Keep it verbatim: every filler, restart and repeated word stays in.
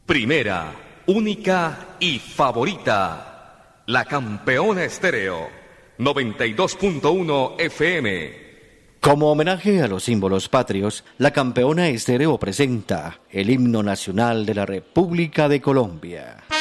Primera, única y favorita. La Campeona Estéreo, noventa y dos punto uno F M. Como homenaje a los símbolos patrios, la Campeona Estéreo presenta el himno nacional de la República de Colombia.